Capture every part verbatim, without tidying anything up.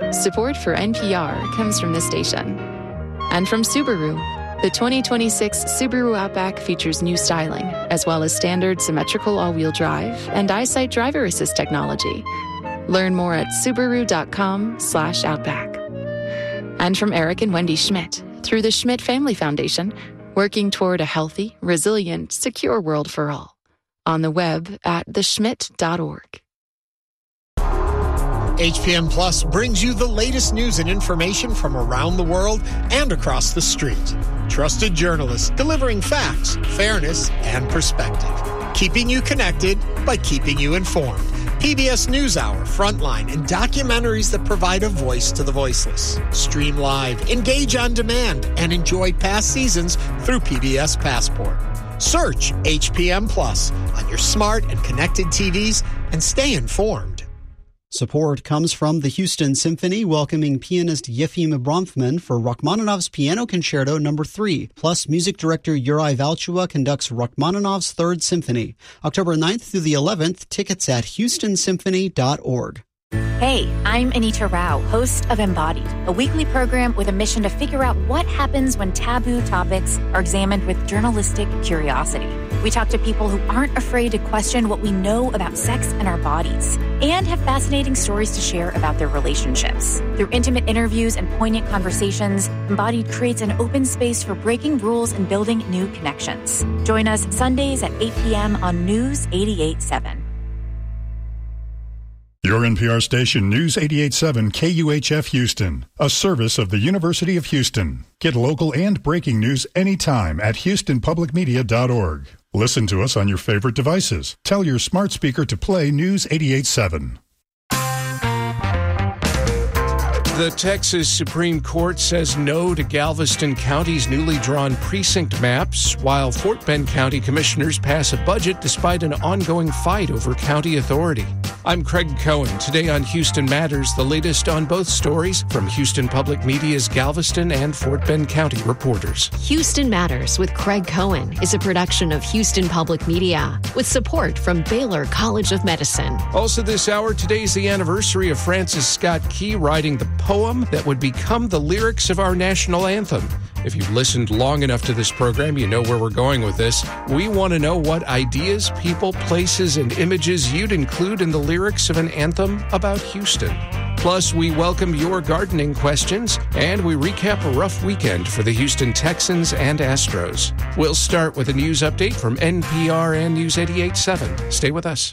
Support for N P R comes from this station. And from Subaru. The twenty twenty-six Subaru Outback features new styling, as well as standard symmetrical all-wheel drive and EyeSight driver assist technology. Learn more at Subaru.com slash Outback. And from Eric and Wendy Schmidt, through the Schmidt Family Foundation, working toward a healthy, resilient, secure world for all. On the web at the schmidt dot org. H P M Plus brings you the latest news and information from around the world and across the street. Trusted journalists delivering facts, fairness, and perspective. Keeping you connected by keeping you informed. P B S NewsHour, Frontline, and documentaries that provide a voice to the voiceless. Stream live, engage on demand, and enjoy past seasons through P B S Passport. Search H P M Plus on your smart and connected T Vs and stay informed. Support comes from the Houston Symphony, welcoming pianist Yefim Bronfman for Rachmaninoff's Piano Concerto Number three. Plus, music director Yuri Valchua conducts Rachmaninoff's Third Symphony. October ninth through the eleventh, tickets at houston symphony dot org. Hey, I'm Anita Rao, host of Embodied, a weekly program with a mission to figure out what happens when taboo topics are examined with journalistic curiosity. We talk to people who aren't afraid to question what we know about sex and our bodies, and have fascinating stories to share about their relationships. Through intimate interviews and poignant conversations, Embodied creates an open space for breaking rules and building new connections. Join us Sundays at eight p.m. on News eighty-eight point seven. Your N P R station, News eighty-eight point seven K U H F Houston, a service of the University of Houston. Get local and breaking news anytime at houston public media dot org. Listen to us on your favorite devices. Tell your smart speaker to play News eighty-eight point seven. The Texas Supreme Court says no to Galveston County's newly drawn precinct maps, while Fort Bend County commissioners pass a budget despite an ongoing fight over county authority. I'm Craig Cohen. Today on Houston Matters, the latest on both stories from Houston Public Media's Galveston and Fort Bend County reporters. Houston Matters with Craig Cohen is a production of Houston Public Media with support from Baylor College of Medicine. Also this hour, today's the anniversary of Francis Scott Key writing the poem that would become the lyrics of our national anthem. If you've listened long enough to this program, you know where we're going with this. We want to know what ideas, people, places, and images you'd include in the lyrics of an anthem about Houston. Plus, we welcome your gardening questions, and we recap a rough weekend for the Houston Texans and Astros. We'll start with a news update from N P R and News eighty-eight point seven. Stay with us.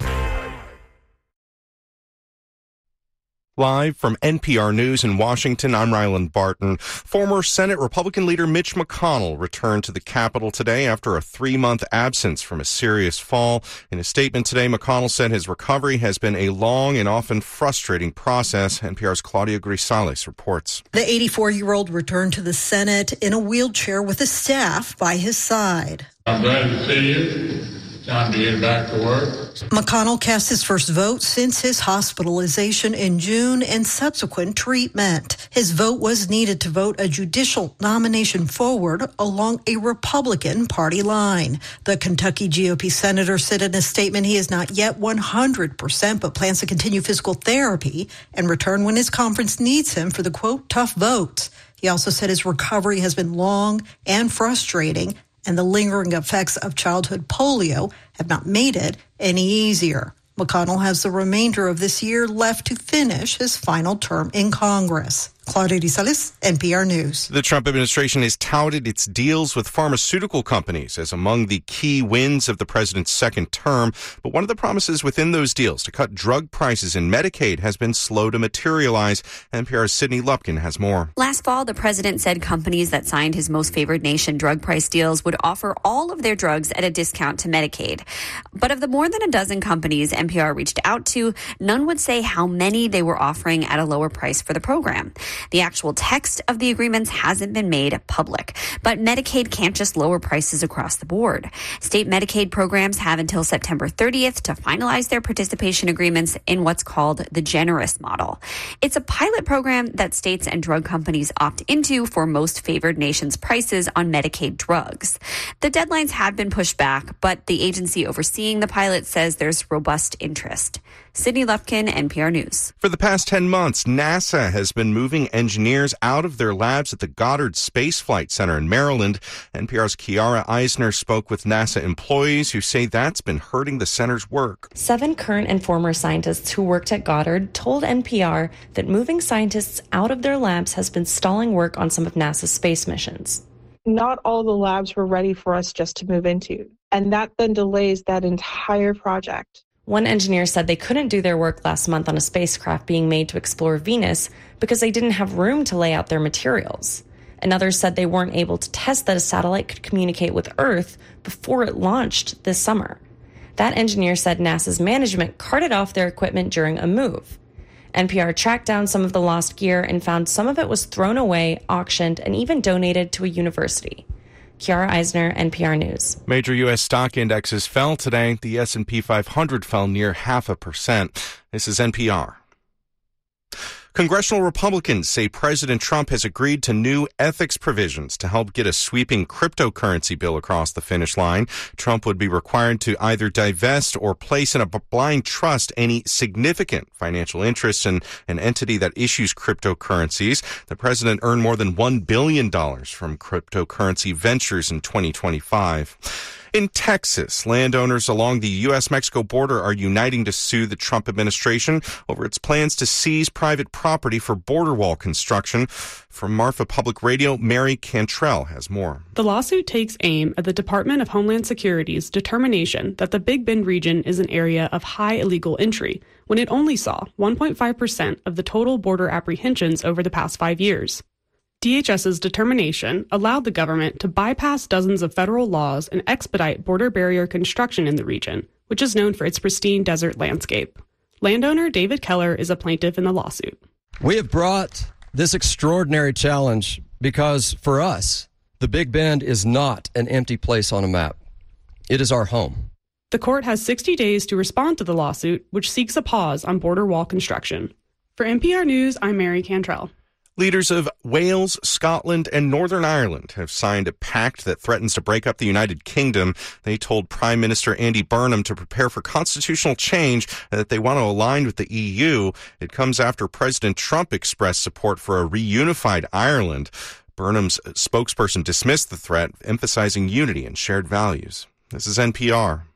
Live from N P R News in Washington, I'm Ryland Barton. Former Senate Republican leader Mitch McConnell returned to the Capitol today after a three-month absence from a serious fall. In a statement today, McConnell said his recovery has been a long and often frustrating process. N P R's Claudia Grisales reports. The eighty-four-year-old returned to the Senate in a wheelchair with a staff by his side. I'm glad to see you. Time to get back to work. McConnell cast his first vote since his hospitalization in June and subsequent treatment. His vote was needed to vote a judicial nomination forward along a Republican Party line. The Kentucky G O P senator said in a statement he is not yet one hundred percent but plans to continue physical therapy and return when his conference needs him for the, quote, tough votes. He also said his recovery has been long and frustrating, and the lingering effects of childhood polio have not made it any easier. McConnell has the remainder of this year left to finish his final term in Congress. Claudia Grisales, N P R News. The Trump administration has touted its deals with pharmaceutical companies as among the key wins of the president's second term. But one of the promises within those deals to cut drug prices in Medicaid has been slow to materialize. N P R's Sydney Lupkin has more. Last fall, the president said companies that signed his most favored nation drug price deals would offer all of their drugs at a discount to Medicaid. But of the more than a dozen companies N P R reached out to, none would say how many they were offering at a lower price for the program. The actual text of the agreements hasn't been made public, but Medicaid can't just lower prices across the board. State Medicaid programs have until September thirtieth to finalize their participation agreements in what's called the generous model. It's a pilot program that states and drug companies opt into for most favored nations prices on Medicaid drugs. The deadlines have been pushed back, but the agency overseeing the pilot says there's robust interest. Sydney Lufkin, N P R News. For the past ten months, NASA has been moving engineers out of their labs at the Goddard Space Flight Center in Maryland. N P R's Kiara Eisner spoke with NASA employees who say that's been hurting the center's work. Seven current and former scientists who worked at Goddard told N P R that moving scientists out of their labs has been stalling work on some of NASA's space missions. Not all the labs were ready for us just to move into, and that then delays that entire project. One engineer said they couldn't do their work last month on a spacecraft being made to explore Venus because they didn't have room to lay out their materials. Another said they weren't able to test that a satellite could communicate with Earth before it launched this summer. That engineer said NASA's management carted off their equipment during a move. N P R tracked down some of the lost gear and found some of it was thrown away, auctioned, and even donated to a university. Kiara Eisner, N P R News. Major U S stock indexes fell today. The S and P five hundred fell near half a percent. This is N P R. Congressional Republicans say President Trump has agreed to new ethics provisions to help get a sweeping cryptocurrency bill across the finish line. Trump would be required to either divest or place in a blind trust any significant financial interest in an entity that issues cryptocurrencies. The president earned more than one billion dollars from cryptocurrency ventures in twenty twenty-five. In Texas, landowners along the U S Mexico border are uniting to sue the Trump administration over its plans to seize private property for border wall construction. From Marfa Public Radio, Mary Cantrell has more. The lawsuit takes aim at the Department of Homeland Security's determination that the Big Bend region is an area of high illegal entry, when it only saw one point five percent of the total border apprehensions over the past five years. DHS's determination allowed the government to bypass dozens of federal laws and expedite border barrier construction in the region, which is known for its pristine desert landscape. Landowner David Keller is a plaintiff in the lawsuit. We have brought this extraordinary challenge because, for us, the Big Bend is not an empty place on a map. It is our home. The court has sixty days to respond to the lawsuit, which seeks a pause on border wall construction. For N P R News, I'm Mary Cantrell. Leaders of Wales, Scotland, and Northern Ireland have signed a pact that threatens to break up the United Kingdom. They told Prime Minister Andy Burnham to prepare for constitutional change and that they want to align with the E U. It comes after President Trump expressed support for a reunified Ireland. Burnham's spokesperson dismissed the threat, emphasizing unity and shared values. This is N P R.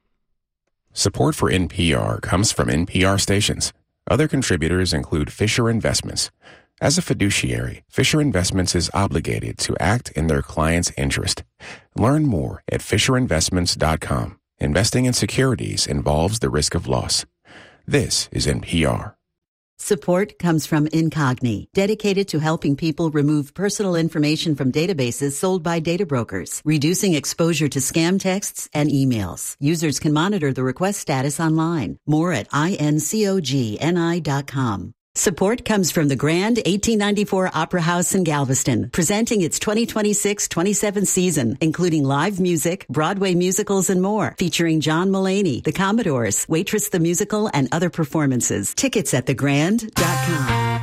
Support for N P R comes from N P R stations. Other contributors include Fisher Investments. As a fiduciary, Fisher Investments is obligated to act in their client's interest. Learn more at fisher investments dot com. Investing in securities involves the risk of loss. This is N P R. Support comes from Incogni, dedicated to helping people remove personal information from databases sold by data brokers, reducing exposure to scam texts and emails. Users can monitor the request status online. More at incogni dot com. Support comes from the Grand eighteen ninety-four Opera House in Galveston, presenting its twenty twenty-six twenty-seven season, including live music, Broadway musicals, and more, featuring John Mulaney, The Commodores, Waitress the Musical, and other performances. Tickets at the grand dot com.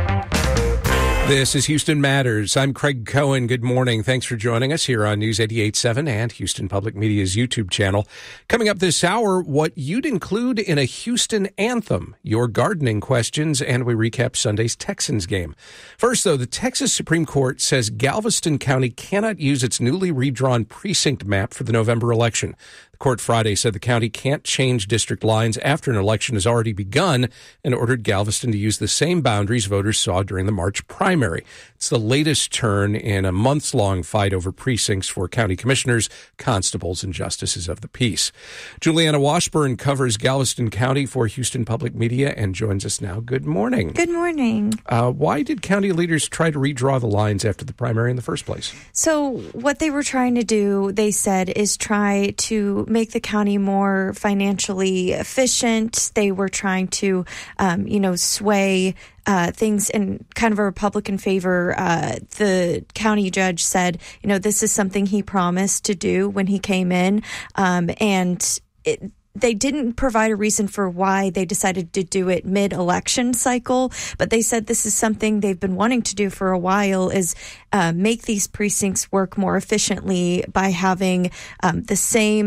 This is Houston Matters. I'm Craig Cohen. Good morning. Thanks for joining us here on News eighty-eight point seven and Houston Public Media's YouTube channel. Coming up this hour, what you'd include in a Houston anthem, your gardening questions, and we recap Sunday's Texans game. First, though, the Texas Supreme Court says Galveston County cannot use its newly redrawn precinct map for the November election. The court Friday said the county can't change district lines after an election has already begun and ordered Galveston to use the same boundaries voters saw during the March primary. It's the latest turn in a months-long fight over precincts for county commissioners, constables, and justices of the peace. Juliana Washburn covers Galveston County for Houston Public Media and joins us now. Good morning. Good morning. Uh, why did county leaders try to redraw the lines after the primary in the first place? So what they were trying to do, they said, is try to make the county more financially efficient. They were trying to, um, you know, sway Uh, things in kind of a Republican favor. Uh, the county judge said, you know, this is something he promised to do when he came in. Um, and it, they didn't provide a reason for why they decided to do it mid-election cycle, but they said this is something they've been wanting to do for a while, is uh, make these precincts work more efficiently by having um, the same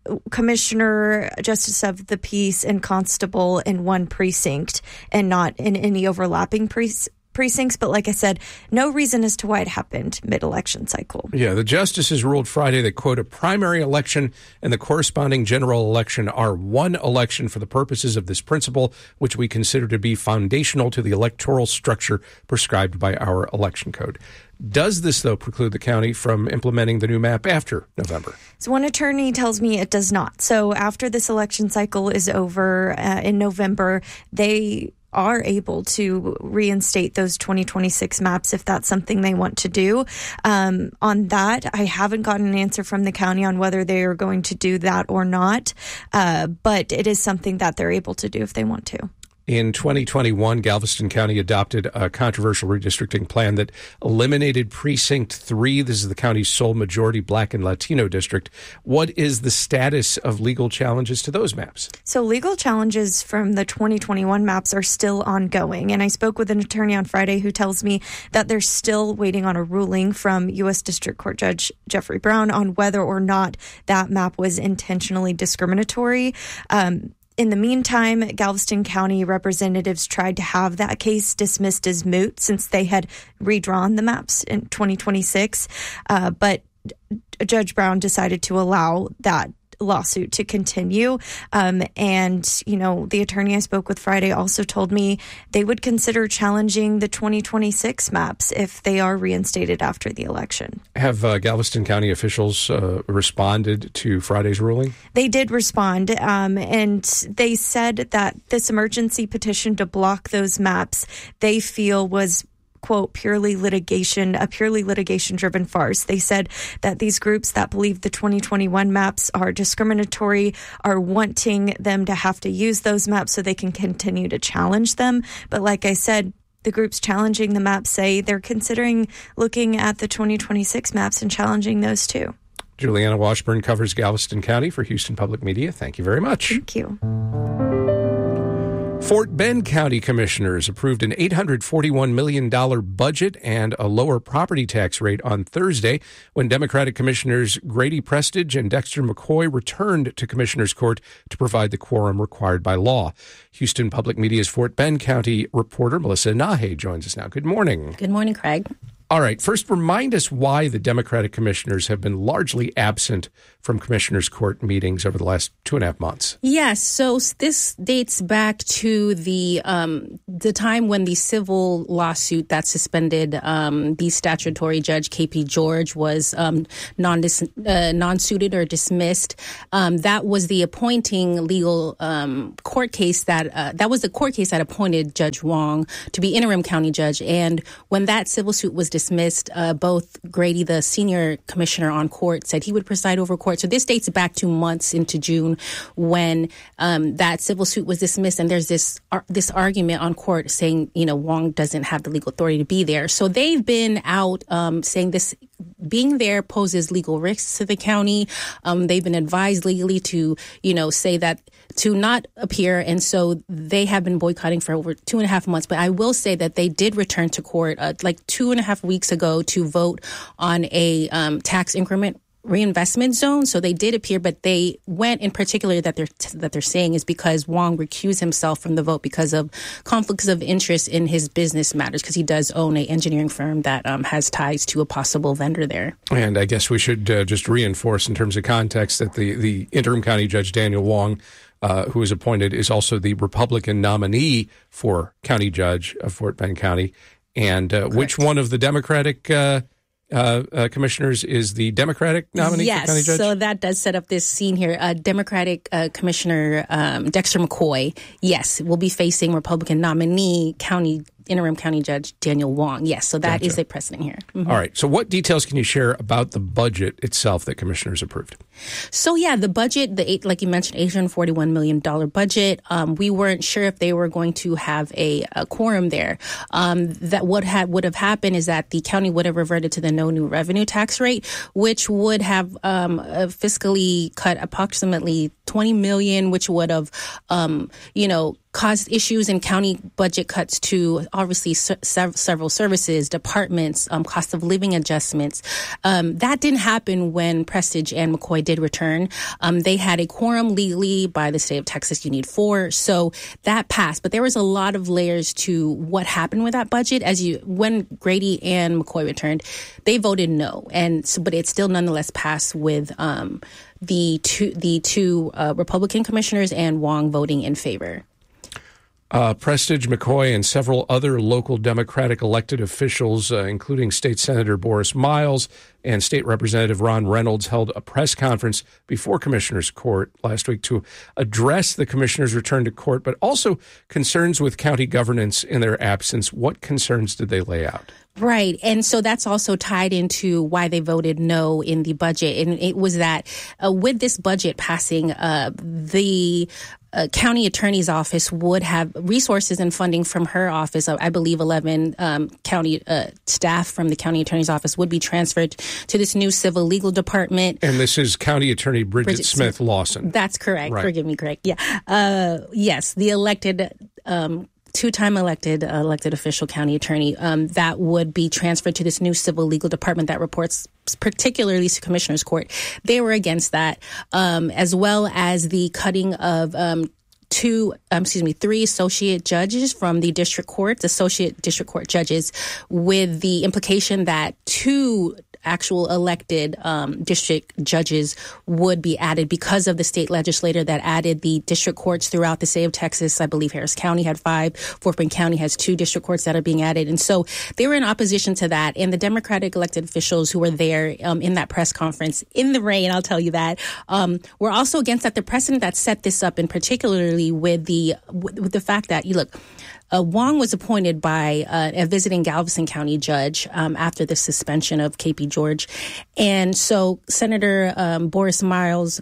commissioner, justice of the peace, and constable in one precinct and not in any overlapping precincts. precincts, but like I said, no reason as to why it happened mid-election cycle. Yeah, the justices ruled Friday that, quote, a primary election and the corresponding general election are one election for the purposes of this principle, which we consider to be foundational to the electoral structure prescribed by our election code. Does this, though, preclude the county from implementing the new map after November? So one attorney tells me it does not. So after this election cycle is over uh, in November, they are able to reinstate those twenty twenty-six maps if that's something they want to do. Um, on that, I haven't gotten an answer from the county on whether they are going to do that or not, uh, but it is something that they're able to do if they want to. In twenty twenty-one, Galveston County adopted a controversial redistricting plan that eliminated Precinct three. This is the county's sole majority Black and Latino district. What is the status of legal challenges to those maps? So legal challenges from the twenty twenty-one maps are still ongoing. And I spoke with an attorney on Friday who tells me that they're still waiting on a ruling from U S District Court Judge Jeffrey Brown on whether or not that map was intentionally discriminatory. Um, In the meantime, Galveston County representatives tried to have that case dismissed as moot since they had redrawn the maps in twenty twenty-six. Uh, but Judge Brown decided to allow that lawsuit to continue. Um, and, you know, the attorney I spoke with Friday also told me they would consider challenging the twenty twenty-six maps if they are reinstated after the election. Have uh, Galveston County officials uh, responded to Friday's ruling? They did respond, um, and they said that this emergency petition to block those maps they feel was, quote, purely litigation, a purely litigation-driven farce. They said that these groups that believe the twenty twenty-one maps are discriminatory are wanting them to have to use those maps so they can continue to challenge them. But like I said, the groups challenging the maps say they're considering looking at the twenty twenty-six maps and challenging those too. Juliana Washburn covers Galveston County for Houston Public Media. Thank you very much. Thank you. Fort Bend County Commissioners approved an eight hundred forty-one million dollars budget and a lower property tax rate on Thursday when Democratic Commissioners Grady Prestage and Dexter McCoy returned to Commissioners Court to provide the quorum required by law. Houston Public Media's Fort Bend County reporter Melissa Nahe joins us now. Good morning. Good morning, Craig. All right. First, remind us why the Democratic commissioners have been largely absent from Commissioners Court meetings over the last two and a half months. Yes. So this dates back to the um, the time when the civil lawsuit that suspended um, the statutory judge, K P George, was um, non uh, non-suited or dismissed. Um, that was the appointing legal um, court case that uh, that was the court case that appointed Judge Wong to be interim county judge. And when that civil suit was dismissed, uh, both Grady, the senior commissioner on court, said he would preside over court. So this dates back to months into June when um, that civil suit was dismissed. And there's this ar- this argument on court saying, you know, Wong doesn't have the legal authority to be there. So they've been out um, saying this being there poses legal risks to the county. Um, they've been advised legally to, you know, say that to not appear. And so they have been boycotting for over two and a half months. But I will say that they did return to court uh, like two and a half weeks ago to vote on a um, tax increment reinvestment zone. So they did appear, but they went in particular that they're t- that they're saying is because Wong recused himself from the vote because of conflicts of interest in his business matters, because he does own an engineering firm that um, has ties to a possible vendor there. And I guess we should uh, just reinforce in terms of context that the, the interim county judge, Daniel Wong, uh, who is appointed, is also the Republican nominee for county judge of Fort Bend County. And uh, which one of the Democratic uh Uh, uh, commissioners is the Democratic nominee yes, for county judge? So that does set up this scene here. Uh, Democratic uh, Commissioner um, Dexter McCoy, yes, will be facing Republican nominee county interim county judge Daniel Wong. Yes, so that Gotcha. is a precedent here. Mm-hmm. All right. So what details can you share about the budget itself that commissioners approved? So, yeah, the budget, the eight, like you mentioned, eight hundred forty-one million dollars budget. Um, we weren't sure if they were going to have a, a quorum there. Um, that what had, would have happened is that the county would have reverted to the no new revenue tax rate, which would have um, uh, fiscally cut approximately twenty million dollars, which would have, um, you know, caused issues in county budget cuts to obviously se- several services, departments, um, cost of living adjustments. Um, that didn't happen when Prestige and McCoy did return. Um, they had a quorum legally by the state of Texas. You need four. So that passed. But there was a lot of layers to what happened with that budget. As you, when Grady and McCoy returned, they voted no. And so, but it still nonetheless passed with um, the two, the two uh, Republican commissioners and Wong voting in favor. Uh, Prestige, McCoy, and several other local Democratic elected officials, uh, including State Senator Boris Miles and State Representative Ron Reynolds, held a press conference before Commissioners Court last week to address the commissioners' return to court, but also concerns with county governance in their absence. What concerns did they lay out? Right. And so that's also tied into why they voted no in the budget. And it was that uh, with this budget passing, uh, the Uh, county attorney's office would have resources and funding from her office. I believe eleven um, county uh, staff from the county attorney's office would be transferred to this new civil legal department. And this is County Attorney Bridget, Bridget Smith, Smith Lawson. That's correct. Right. Forgive me, Greg. Yeah. Uh, yes, the elected um two-time elected uh, elected official county attorney um, that would be transferred to this new civil legal department that reports particularly to Commissioners Court. They were against that, um, as well as the cutting of um, two, um, excuse me, three associate judges from the district courts, associate district court judges, with the implication that two actual elected um, district judges would be added because of the state legislature that added the district courts throughout the state of Texas. I believe Harris County had five. Fort Bend County has two district courts that are being added. And so they were in opposition to that. And the Democratic elected officials who were there um, in that press conference in the rain, I'll tell you that, um, were also against that. The precedent that set this up, and particularly with the with the fact that, you look, Uh, Wong was appointed by uh, a visiting Galveston County judge um, after the suspension of K P George. And so Senator um, Boris Miles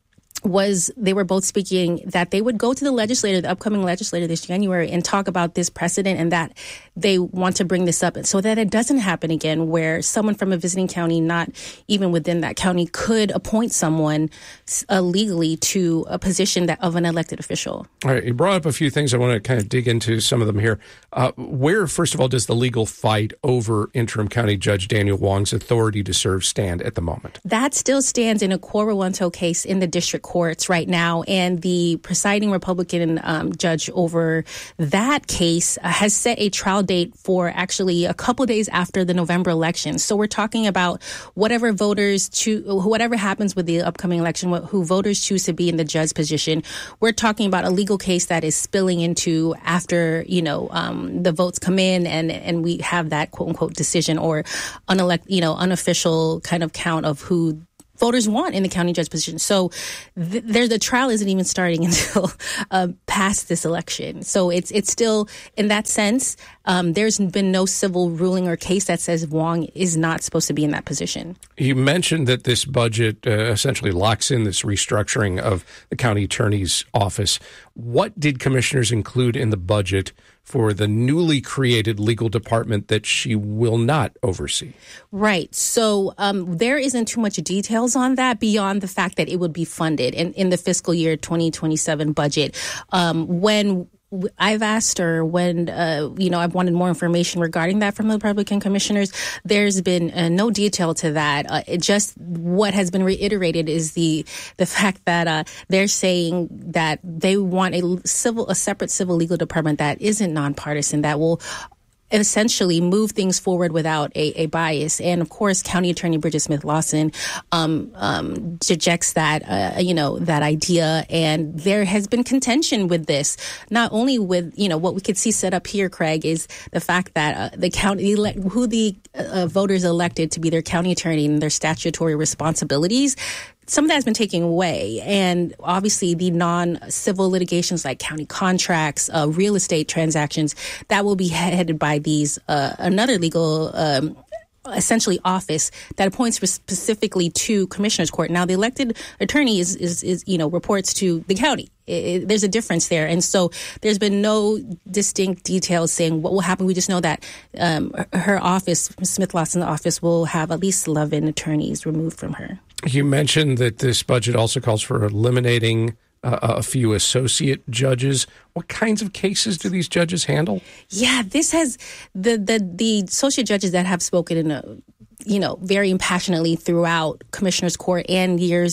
was, they were both speaking that they would go to the legislature, the upcoming legislature this January, and talk about this precedent and that they want to bring this up so that it doesn't happen again, where someone from a visiting county, not even within that county, could appoint someone uh, legally to a position that of an elected official. All right. You brought up a few things. I want to kind of dig into some of them here. Uh, where, first of all, does the legal fight over interim county judge Daniel Wong's authority to serve stand at the moment? That still stands in a Quo Warranto case in the district courts right now. And the presiding Republican um, judge over that case uh, has set a trial date for actually a couple days after the November election. So we're talking about whatever voters choose, whatever happens with the upcoming election, who voters choose to be in the judge position. We're talking about a legal case that is spilling into after, you know, um, the votes come in and, and we have that quote unquote decision or unelect, you know, unofficial kind of count of who voters want in the county judge position. So th- there, the trial isn't even starting until uh, past this election. So it's it's still, in that sense, um, there's been no civil ruling or case that says Wong is not supposed to be in that position. You mentioned that this budget uh, essentially locks in this restructuring of the county attorney's office. What did commissioners include in the budget for the newly created legal department that she will not oversee? Right. So um, there isn't too much details on that beyond the fact that it would be funded in, in the fiscal year twenty twenty-seven budget. Um, when I've asked her when, uh, you know, I've wanted more information regarding that from the Republican commissioners. There's been uh, no detail to that. Uh, it just what has been reiterated is the the fact that uh, they're saying that they want a civil, a separate civil legal department that isn't nonpartisan, that will essentially move things forward without a, a bias. And of course, County Attorney Bridget Smith Lawson um, um, dejects that, uh, you know, that idea. And there has been contention with this, not only with, you know, what we could see set up here, Craig, is the fact that uh, the county, who the uh, voters elected to be their county attorney and their statutory responsibilities, some of that has been taken away. And obviously the non-civil litigations like county contracts, uh, real estate transactions, that will be headed by these, uh, another legal, um, essentially office that appoints specifically to Commissioners Court. Now, the elected attorney is, is, is you know, reports to the county. It, it, there's a difference there. And so there's been no distinct details saying what will happen. We just know that um, her office, Smith Lawson's office, will have at least eleven attorneys removed from her. You mentioned that this budget also calls for eliminating uh, a few associate judges. What kinds of cases do these judges handle? Yeah, this has the the, the associate judges that have spoken in a, you know, very impassionately throughout Commissioners Court and years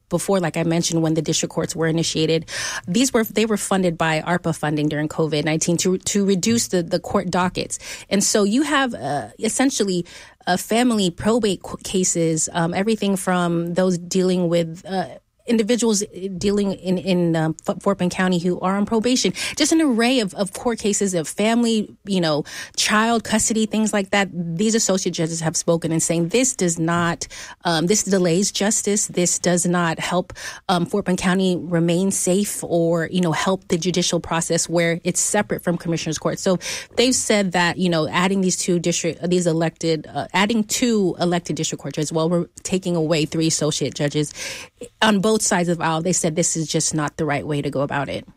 before, like I mentioned, when the district courts were initiated. These were they were funded by ARPA funding during COVID nineteen to to reduce the, the court dockets. And so you have uh, essentially uh, family probate cases, um, everything from those dealing with uh, individuals dealing in, in um, Fort Bend County who are on probation, just an array of, of court cases of family, you know, child custody, things like that. These associate judges have spoken and saying this does not, um, this delays justice. This does not help um, Fort Bend County remain safe or, you know, help the judicial process where it's separate from Commissioner's Court. So they've said that, you know, adding these two district, these elected, uh, adding two elected district court judges, while we're taking away three associate judges on both sides of the aisle, they said this is just not the right way to go about it.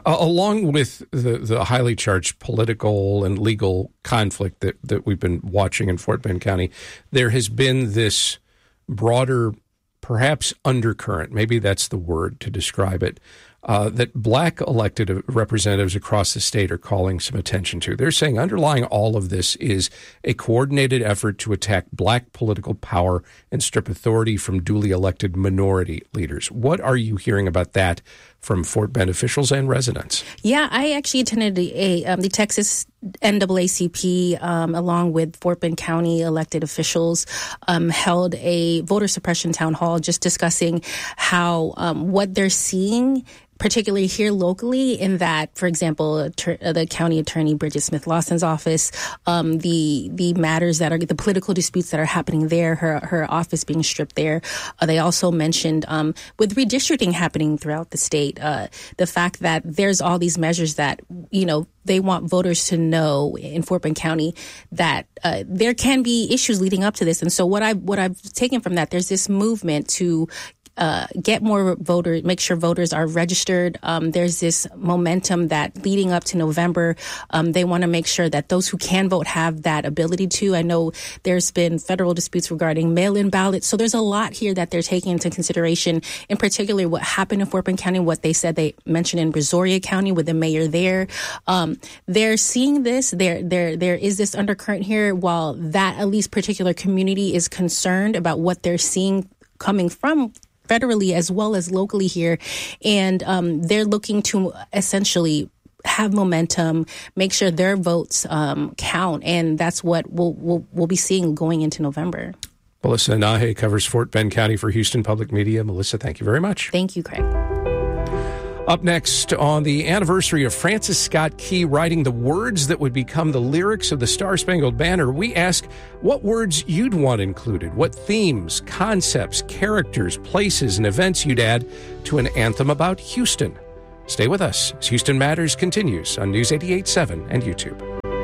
Along with the, the highly charged political and legal conflict that, that we've been watching in Fort Bend County, there has been this broader, perhaps undercurrent, maybe that's the word to describe it, uh, that black elected representatives across the state are calling some attention to. They're saying underlying all of this is a coordinated effort to attack black political power and strip authority from duly elected minority leaders. What are you hearing about that from Fort Bend officials and residents? Yeah, I actually attended a, um, the Texas N double A C P, um, along with Fort Bend County elected officials, um, held a voter suppression town hall just discussing how um, what they're seeing, particularly here locally, in that, for example, attor- the county attorney Bridget Smith Lawson's office, um, the the matters that are the political disputes that are happening there, her her office being stripped there. Uh, they also mentioned um, with redistricting happening throughout the state, uh, the fact that there's all these measures that, you know, they want voters to know in Fort Bend County that uh, there can be issues leading up to this. And so what I what I've taken from that, there's this movement to Uh, get more voters, make sure voters are registered. Um, there's this momentum that leading up to November, um, they want to make sure that those who can vote have that ability to. I know there's been federal disputes regarding mail-in ballots. So there's a lot here that they're taking into consideration, in particular what happened in Fort Bend County, what they said they mentioned in Brazoria County with the mayor there. Um, they're seeing this. There, there, there is this undercurrent here. While that at least particular community is concerned about what they're seeing coming from federally as well as locally here. And um, they're looking to essentially have momentum, make sure their votes um, count. And that's what we'll, we'll, we'll be seeing going into November. Melissa Nahe covers Fort Bend County for Houston Public Media. Melissa, thank you very much. Thank you, Craig. Up next, on the anniversary of Francis Scott Key writing the words that would become the lyrics of the Star-Spangled Banner, we ask what words you'd want included, what themes, concepts, characters, places, and events you'd add to an anthem about Houston. Stay with us as Houston Matters continues on News eighty-eight point seven and YouTube.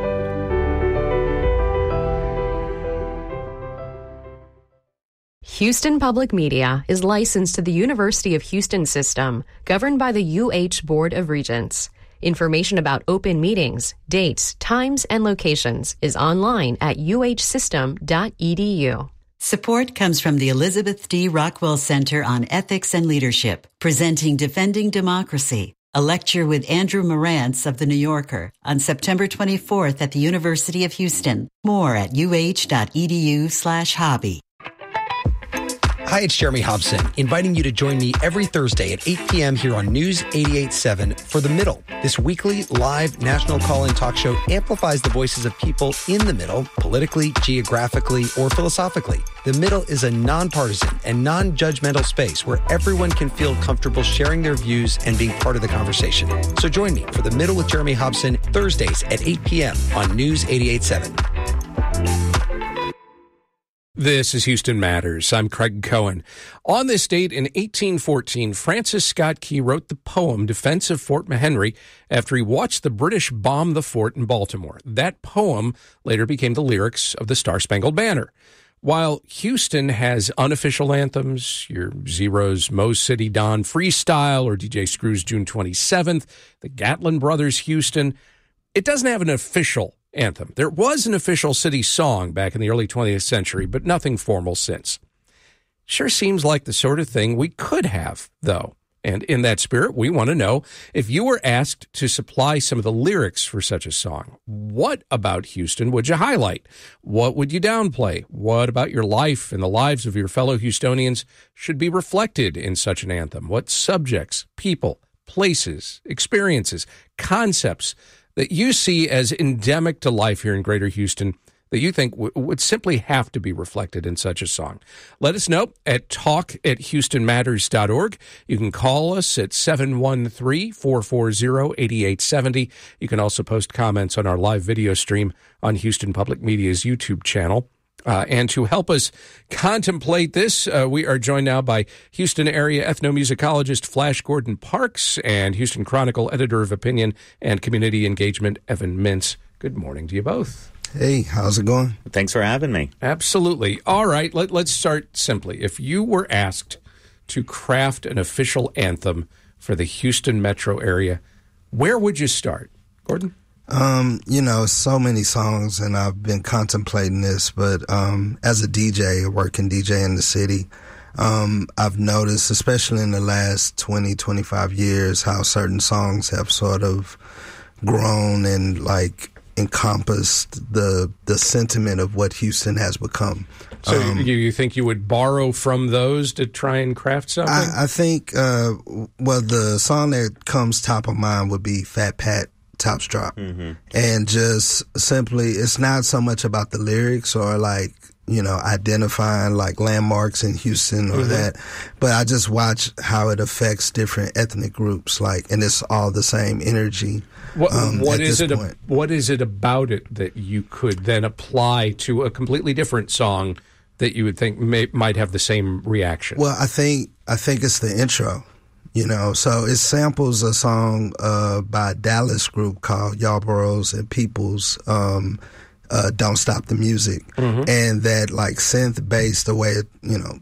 Houston Public Media is licensed to the University of Houston system, governed by the U H Board of Regents. Information about open meetings, dates, times, and locations is online at u h system dot e d u. Support comes from the Elizabeth D. Rockwell Center on Ethics and Leadership, presenting Defending Democracy, a lecture with Andrew Morantz of The New Yorker on September twenty-fourth at the University of Houston. More at u h dot e d u slash hobby. Hi, it's Jeremy Hobson, inviting you to join me every Thursday at eight p.m. here on News eighty-eight point seven for The Middle. This weekly live national call-in talk show amplifies the voices of people in the middle, politically, geographically, or philosophically. The Middle is a nonpartisan and non-judgmental space where everyone can feel comfortable sharing their views and being part of the conversation. So join me for The Middle with Jeremy Hobson, Thursdays at eight p.m. on News eighty-eight point seven. This is Houston Matters. I'm Craig Cohen. On this date in eighteen fourteen, Francis Scott Key wrote the poem Defense of Fort McHenry after he watched the British bomb the fort in Baltimore. That poem later became the lyrics of the Star-Spangled Banner. While Houston has unofficial anthems, your Zero's Mo City Don Freestyle or D J Screw's June twenty-seventh, the Gatlin Brothers Houston, it doesn't have an official anthem. There was an official city song back in the early twentieth century, but nothing formal since. Sure seems like the sort of thing we could have, though. And in that spirit, we want to know if you were asked to supply some of the lyrics for such a song, what about Houston would you highlight? What would you downplay? What about your life and the lives of your fellow Houstonians should be reflected in such an anthem? What subjects, people, places, experiences, concepts that you see as endemic to life here in Greater Houston that you think w- would simply have to be reflected in such a song? Let us know at talk at houston matters dot org. You can call us at seven one three, four four zero, eight eight seven zero. You can also post comments on our live video stream on Houston Public Media's YouTube channel. Uh, and to help us contemplate this, uh, we are joined now by Houston area ethnomusicologist Flash Gordon Parks and Houston Chronicle editor of opinion and community engagement Evan Mintz. Good morning to you both. Hey, how's it going? Thanks for having me. Absolutely. All right, let, let's start simply. If you were asked to craft an official anthem for the Houston metro area, where would you start? Gordon? Um, you know, so many songs, and I've been contemplating this, but um, as a D J, a working D J in the city, um, I've noticed, especially in the last twenty, twenty-five years, how certain songs have sort of grown and, like, encompassed the the sentiment of what Houston has become. So um, you, you think you would borrow from those to try and craft something? I, I think, uh, well, the song that comes top of mind would be Fat Pat, Tops Drop. Mm-hmm. And just simply, it's not so much about the lyrics or like, you know, identifying like landmarks in Houston or mm-hmm. that, but I just watch how it affects different ethnic groups, like, and it's all the same energy. What, um, what is it? Point. What is it about it that you could then apply to a completely different song that you would think may, might have the same reaction? Well, I think I think it's the intro. You know, so it samples a song uh, by a Dallas group called Yarbroughs and Peoples, um, uh, Don't Stop the Music. Mm-hmm. And that, like, synth bass, the way, it, you know,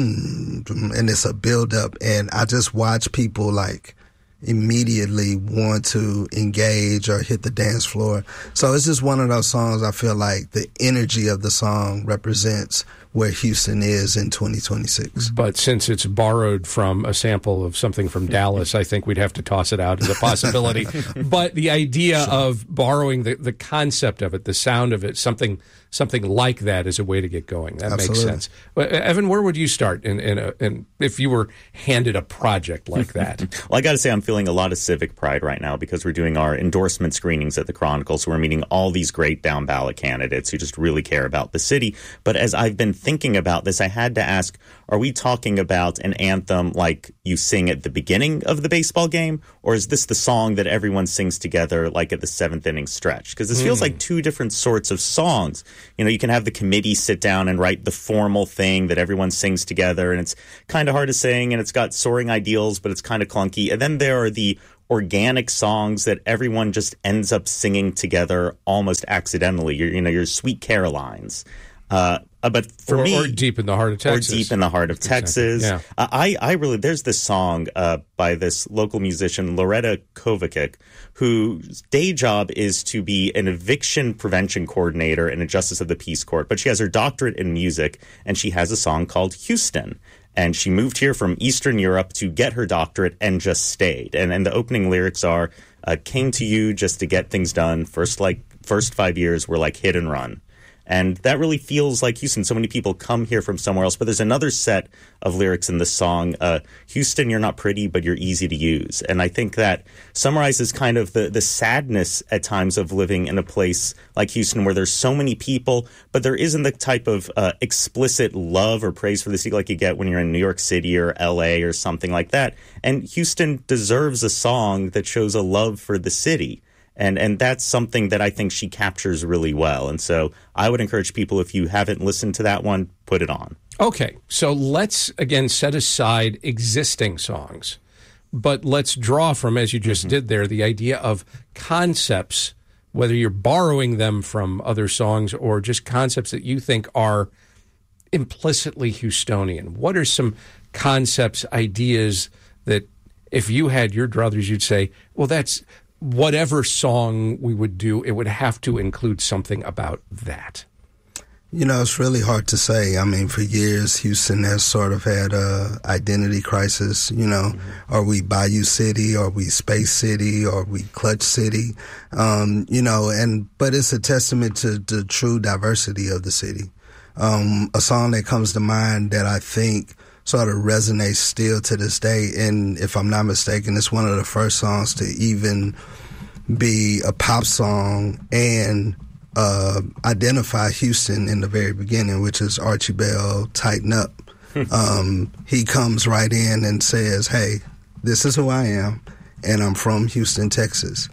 and it's a build-up. And I just watch people, like, immediately want to engage or hit the dance floor. So it's just one of those songs I feel like the energy of the song represents where Houston is in twenty twenty-six. But since it's borrowed from a sample of something from Dallas, I think we'd have to toss it out as a possibility. But the idea sure. of borrowing the, the concept of it, the sound of it, something something like that is a way to get going. That Absolutely. makes sense. But Evan, where would you start in, in, a, in if you were handed a project like that? Well, I got to say I'm feeling a lot of civic pride right now because we're doing our endorsement screenings at the Chronicle. So we're meeting all these great down ballot candidates who just really care about the city. But as I've been thinking about this, I had to ask, are we talking about an anthem like you sing at the beginning of the baseball game? Or is this the song that everyone sings together like at the seventh inning stretch? Because this mm. feels like two different sorts of songs. You know, you can have the committee sit down and write the formal thing that everyone sings together, and it's kind of hard to sing, and it's got soaring ideals, but it's kind of clunky. And then there are the organic songs that everyone just ends up singing together almost accidentally. Your, you know, your Sweet Carolines. Uh, but for or, me, or Deep in the Heart of Texas, or Deep in the Heart of Texas. Exactly. Yeah. Uh, I, I really, there's this song uh, by this local musician, Loretta Kovacic, whose day job is to be an eviction prevention coordinator in a Justice of the Peace Court. But she has her doctorate in music, and she has a song called Houston. And she moved here from Eastern Europe to get her doctorate and just stayed. And, and the opening lyrics are, uh, came to you just to get things done. First, like, first five years were like hit and run. And that really feels like Houston. So many people come here from somewhere else. But there's another set of lyrics in this song, uh, Houston, you're not pretty, but you're easy to use. And I think that summarizes kind of the, the sadness at times of living in a place like Houston where there's so many people, but there isn't the type of uh, explicit love or praise for the city like you get when you're in New York City or L A or something like that. And Houston deserves a song that shows a love for the city. And and that's something that I think she captures really well. And so I would encourage people, if you haven't listened to that one, put it on. Okay, so let's, again, set aside existing songs. But let's draw from, as you just mm-hmm. did there, the idea of concepts, whether you're borrowing them from other songs or just concepts that you think are implicitly Houstonian. What are some concepts, ideas that if you had your druthers, you'd say, well, that's... whatever song we would do, it would have to include something about that. You know, it's really hard to say. I mean, for years, Houston has sort of had a identity crisis. You know, mm-hmm. Are we Bayou City? Are we Space City? Are we Clutch City? Um, you know, and but it's a testament to the true diversity of the city. Um, a song that comes to mind that I think sort of resonates still to this day, and if I'm not mistaken, it's one of the first songs to even be a pop song and Uh, identify Houston in the very beginning, which is Archie Bell, Tighten Up. um, he comes right in and says, hey, this is who I am, and I'm from Houston, Texas.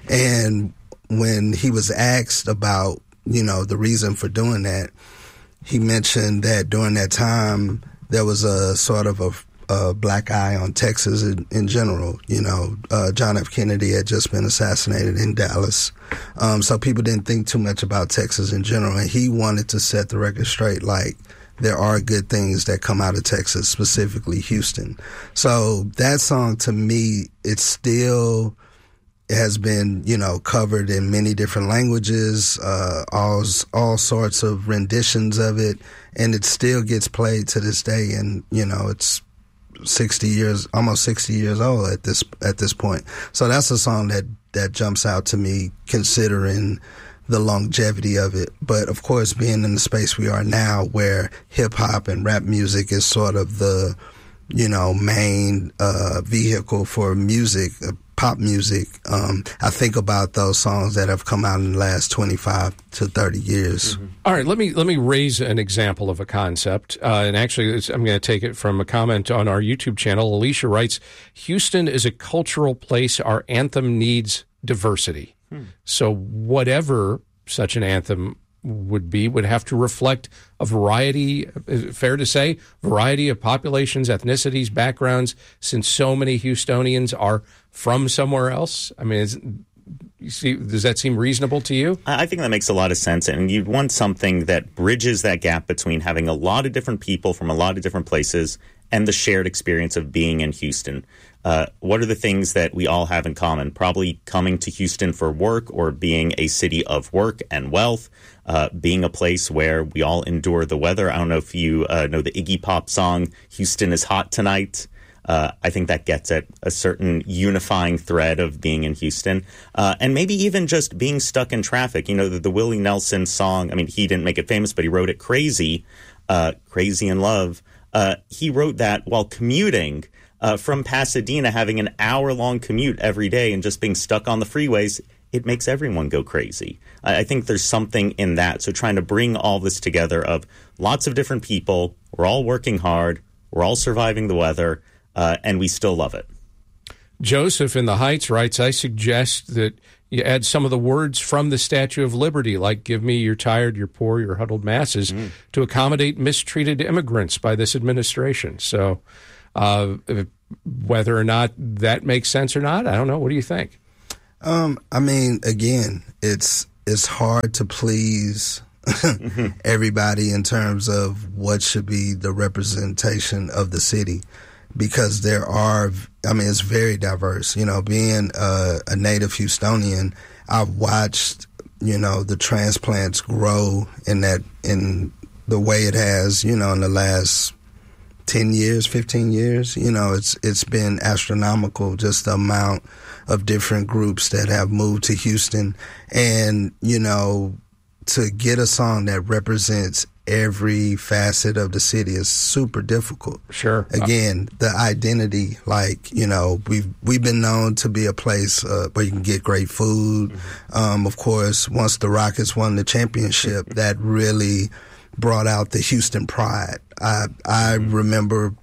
And when he was asked about, you know, the reason for doing that, he mentioned that during that time, there was a sort of a Uh, black eye on Texas in, in general. You know, uh, John F. Kennedy had just been assassinated in Dallas. Um, so people didn't think too much about Texas in general. And he wanted to set the record straight, like, there are good things that come out of Texas, specifically Houston. So that song, to me, it still has been, you know, covered in many different languages, uh, all, all sorts of renditions of it. And it still gets played to this day. And, you know, it's sixty years, almost sixty years old at this at this point. So that's a song that that jumps out to me, considering the longevity of it. But of course, being in the space we are now, where hip hop and rap music is sort of the, you know, main uh, vehicle for music, uh, pop music, um, I think about those songs that have come out in the last twenty-five to thirty years. Mm-hmm. All right, let me let me raise an example of a concept, uh, and actually, it's, I'm going to take it from a comment on our YouTube channel. Alicia writes, "Houston is a cultural place. Our anthem needs diversity. Hmm. So whatever such an anthem would be would have to reflect a variety, fair to say, variety of populations, ethnicities, backgrounds, since so many Houstonians are from somewhere else." I mean, is, you see, does that seem reasonable to you? I think that makes a lot of sense, and you'd want something that bridges that gap between having a lot of different people from a lot of different places and the shared experience of being in Houston. Uh, what are the things that we all have in common? Probably coming to Houston for work, or being a city of work and wealth, uh, being a place where we all endure the weather. I don't know if you uh, know the Iggy Pop song, Houston is Hot Tonight. Uh, I think that gets at a certain unifying thread of being in Houston. Uh, and maybe even just being stuck in traffic. You know, the, the Willie Nelson song, I mean, he didn't make it famous, but he wrote it, Crazy, uh, Crazy in Love. Uh, he wrote that while commuting uh, from Pasadena, having an hour-long commute every day and just being stuck on the freeways. It makes everyone go crazy. I, I think there's something in that. So trying to bring all this together of lots of different people, we're all working hard, we're all surviving the weather, Uh, and we still love it. Joseph in the Heights writes, "I suggest that you add some of the words from the Statue of Liberty, like give me your tired, your poor, your huddled masses, mm. to accommodate mistreated immigrants by this administration." So uh, whether or not that makes sense or not, I don't know. What do you think? Um, I mean, again, it's it's hard to please everybody in terms of what should be the representation of the city, because there are, I mean, it's very diverse. You know, being a, a native Houstonian, I've watched, you know, the transplants grow in that, in the way it has, you know, in the last ten years, fifteen years. You know, it's it's been astronomical, just the amount of different groups that have moved to Houston. And, you know, to get a song that represents every facet of the city is super difficult. Sure. Again, the identity, like, you know, we've we've been known to be a place uh, where you can get great food. Mm-hmm. Um, of course, once the Rockets won the championship, that really brought out the Houston pride. I I mm-hmm. remember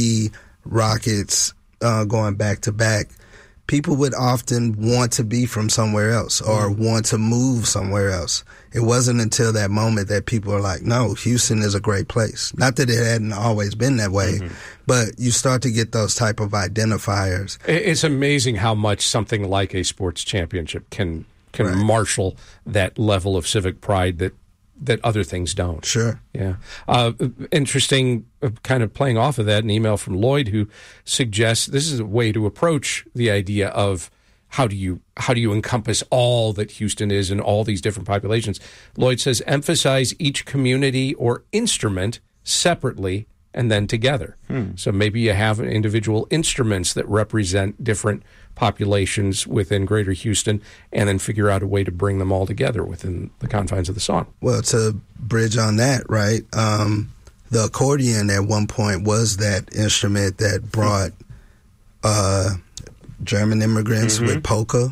pre-Rockets uh, going back to back, people would often want to be from somewhere else or mm. want to move somewhere else. It wasn't until that moment that people are like, no, Houston is a great place. Not that it hadn't always been that way, mm-hmm. but you start to get those type of identifiers. It's amazing how much something like a sports championship can can right. marshal that level of civic pride that that other things don't. Sure. Yeah. Uh, interesting, uh, kind of playing off of that, an email from Lloyd who suggests this is a way to approach the idea of how do you how do you encompass all that Houston is and all these different populations? Lloyd says emphasize each community or instrument separately and then together. Hmm. So maybe you have individual instruments that represent different populations within Greater Houston, and then figure out a way to bring them all together within the confines of the song. Well, to bridge on that, right? Um, the accordion at one point was that instrument that brought uh, German immigrants mm-hmm. with polka,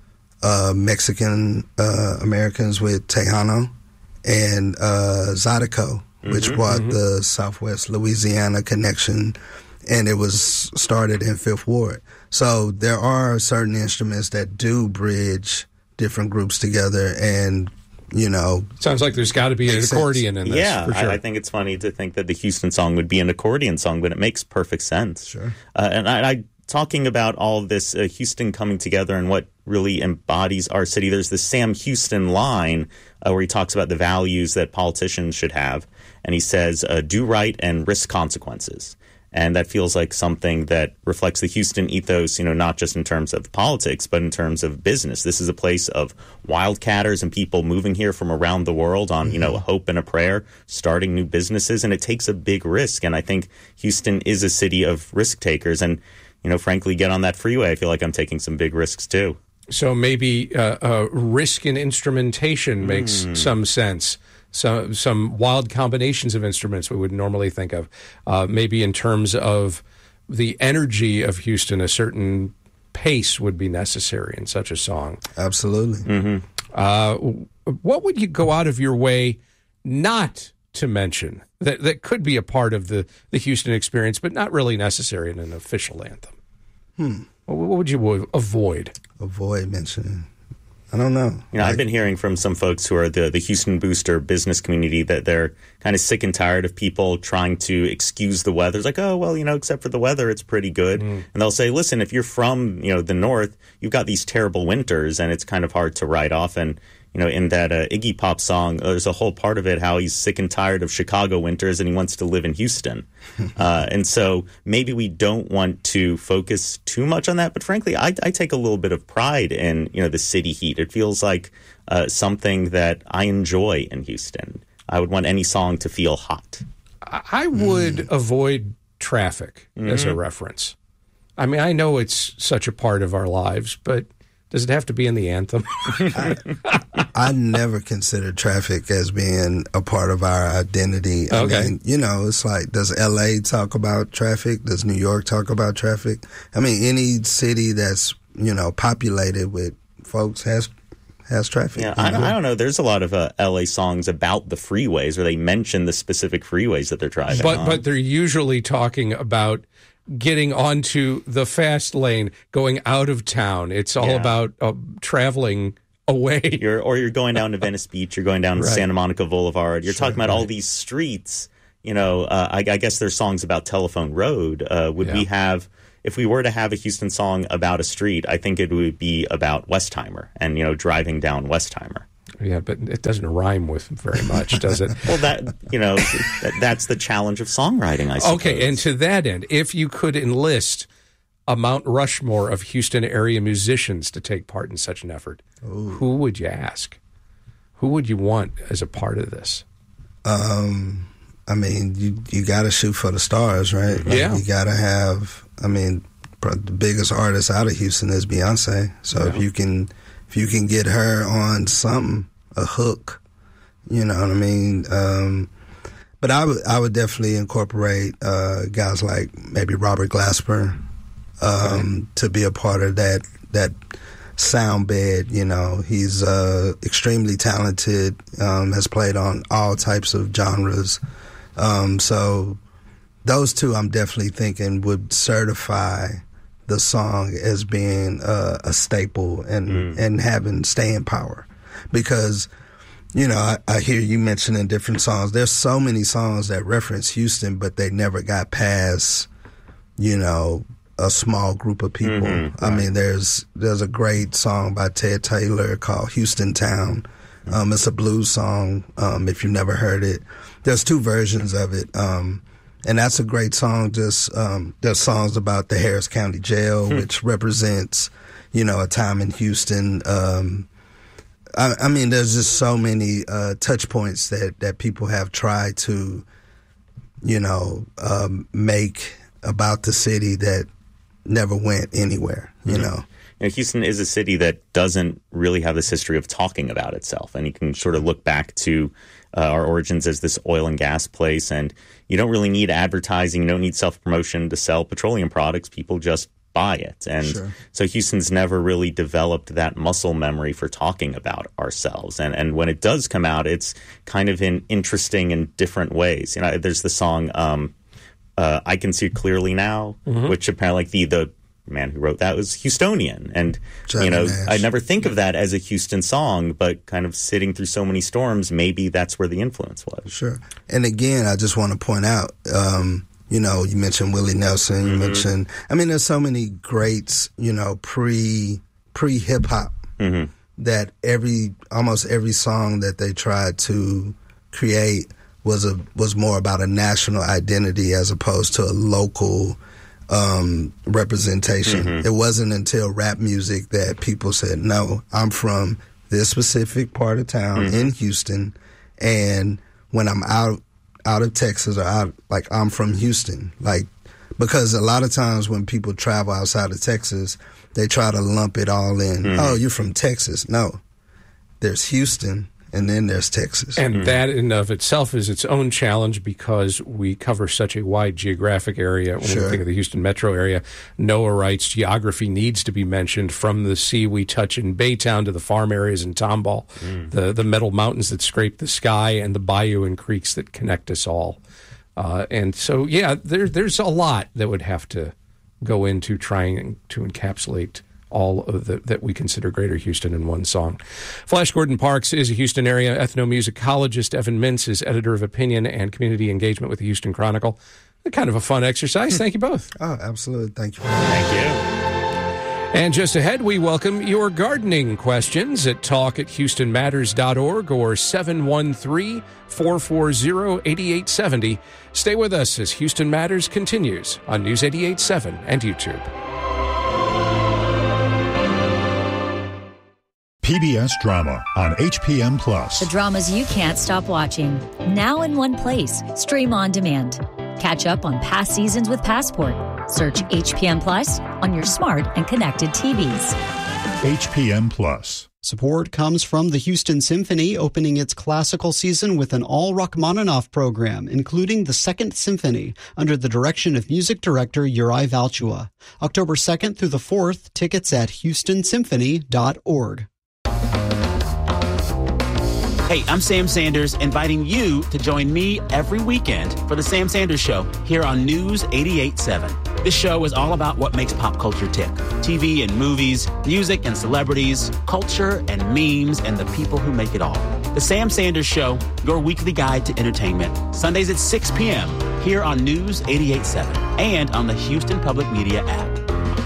uh, Mexican uh, Americans with Tejano, and uh, Zydeco, which mm-hmm, brought mm-hmm. the Southwest Louisiana connection, and it was started in Fifth Ward. So there are certain instruments that do bridge different groups together, and, you know... Sounds like there's got to be an accordion in this, yeah, for sure. I, I think it's funny to think that the Houston song would be an accordion song, but it makes perfect sense. Sure. Uh, and I... I Talking about all of this, uh, Houston coming together and what really embodies our city, there's this Sam Houston line uh, where he talks about the values that politicians should have. And he says, uh, do right and risk consequences. And that feels like something that reflects the Houston ethos, you know, not just in terms of politics, but in terms of business. This is a place of wildcatters and people moving here from around the world on, mm-hmm. you know, a hope and a prayer, starting new businesses. And it takes a big risk. And I think Houston is a city of risk takers. And you know, frankly, get on that freeway. I feel like I'm taking some big risks, too. So maybe uh, uh, risk in instrumentation makes mm. some sense. So, some wild combinations of instruments we would normally think of. Uh, maybe in terms of the energy of Houston, a certain pace would be necessary in such a song. Absolutely. Mm-hmm. Uh, what would you go out of your way not to mention that that could be a part of the, the Houston experience, but not really necessary in an official anthem? Hmm. What, what would you avoid? Avoid mentioning. I don't know. You know, like, I've been hearing from some folks who are the, the Houston Booster business community that they're kind of sick and tired of people trying to excuse the weather. It's like, oh, well, you know, except for the weather, it's pretty good. Mm. And they'll say, listen, if you're from, you know, the north, you've got these terrible winters, and it's kind of hard to write off. And you know, in that uh, Iggy Pop song, there's a whole part of it how he's sick and tired of Chicago winters and he wants to live in Houston. uh, and so maybe we don't want to focus too much on that. But frankly, I, I take a little bit of pride in, you know, the city heat. It feels like uh, something that I enjoy in Houston. I would want any song to feel hot. I would mm. avoid traffic mm-hmm. as a reference. I mean, I know it's such a part of our lives, but does it have to be in the anthem? I, I never considered traffic as being a part of our identity. I okay. mean, you know, it's like, does L A talk about traffic? Does New York talk about traffic? I mean, any city that's, you know, populated with folks has has traffic. Yeah, I don't, I don't know. There's a lot of uh, L A songs about the freeways where they mention the specific freeways that they're driving but, on. But they're usually talking about getting onto the fast lane, going out of town. It's all yeah. about uh, traveling away. You're, or you're going down to Venice Beach, you're going down right. to Santa Monica Boulevard. You're sure, talking about right. all these streets. You know, uh, I, I guess there's songs about Telephone Road. Uh, would yeah. we have, if we were to have a Houston song about a street, I think it would be about Westheimer and, you know, driving down Westheimer. Yeah, but it doesn't rhyme with very much, does it? Well, that, you know, that, that's the challenge of songwriting, I suppose. Okay, and to that end, if you could enlist a Mount Rushmore of Houston area musicians to take part in such an effort, Ooh. Who would you ask? Who would you want as a part of this? Um, I mean, you you got to shoot for the stars, right? Like, yeah. You got to have, I mean, the biggest artist out of Houston is Beyonce. So yeah. if you can... If you can get her on something, a hook, you know what I mean? Um, but I would I would definitely incorporate uh, guys like maybe Robert Glasper um, okay. to be a part of that that sound bed. You know, he's uh, extremely talented, um, has played on all types of genres. Um, so those two I'm definitely thinking would certify the song as being uh, a staple and mm. and having staying power. Because, you know, I, I hear you mentioning different songs. There's so many songs that reference Houston, but they never got past, you know, a small group of people. Mm-hmm, I right. mean, there's there's a great song by Ted Taylor called Houston Town. Um, it's a blues song, um, if you've never heard it. There's two versions of it. Um, And that's a great song. Just um, there's songs about the Harris County Jail, hmm. which represents you know, a time in Houston. Um, I, I mean, there's just so many uh, touch points that, that people have tried to, you know, um, make about the city that never went anywhere, you mm-hmm. know. You know, Houston is a city that doesn't really have this history of talking about itself. And you can sort of look back to uh, our origins as this oil and gas place. And you don't really need advertising. You don't need self-promotion to sell petroleum products. People just buy it. And sure. so Houston's never really developed that muscle memory for talking about ourselves. And and when it does come out, it's kind of in interesting and different ways. You know, there's the song um, uh, I Can See Clearly Now, mm-hmm. which apparently like the the man who wrote that was Houstonian. And, Johnny you know, Nash. I never think of that as a Houston song, but kind of sitting through so many storms, maybe that's where the influence was. Sure. And again, I just want to point out, um, you know, you mentioned Willie Nelson, you mm-hmm. mentioned, I mean, there's so many greats, you know, pre, pre-hip hop mm-hmm. that every, almost every song that they tried to create was a, was more about a national identity as opposed to a local Um, representation. Mm-hmm. It wasn't until rap music that people said, no, I'm from this specific part of town mm-hmm. in Houston, and when I'm out out of Texas or out, like, I'm from Houston. Like, because a lot of times when people travel outside of Texas, they try to lump it all in. Mm-hmm. Oh, you're from Texas. No, there's Houston, and then there's Texas. And mm-hmm. that in of itself is its own challenge because we cover such a wide geographic area. When sure. we think of the Houston metro area, NOAA writes geography needs to be mentioned, from the sea we touch in Baytown to the farm areas in Tomball, mm. the, the metal mountains that scrape the sky, and the bayou and creeks that connect us all. Uh, and so, yeah, there, there's a lot that would have to go into trying to encapsulate all of the, that we consider Greater Houston in one song. Flash Gordon Parks is a Houston area ethnomusicologist. Evan Mintz is editor of opinion and community engagement with the Houston Chronicle. Kind of a fun exercise. Thank you both. Oh, absolutely. Thank you. Thank you. And just ahead, we welcome your gardening questions at talk at houston matters dot org or seven one three, four four zero, eight eight seven zero. Stay with us as Houston Matters continues on News eighty-eight point seven and YouTube. P B S Drama on H P M Plus. The dramas you can't stop watching. Now in one place. Stream on demand. Catch up on past seasons with Passport. Search H P M Plus on your smart and connected T Vs. H P M Plus. Support comes from the Houston Symphony, opening its classical season with an all Rachmaninoff program, including the Second Symphony, under the direction of music director Uri Valchua. October second through the fourth, tickets at houston symphony dot org. Hey, I'm Sam Sanders, inviting you to join me every weekend for The Sam Sanders Show here on News eighty-eight point seven. This show is all about what makes pop culture tick. T V and movies, music and celebrities, culture and memes, and the people who make it all. The Sam Sanders Show, your weekly guide to entertainment. Sundays at six p.m. here on News eighty-eight point seven and on the Houston Public Media app.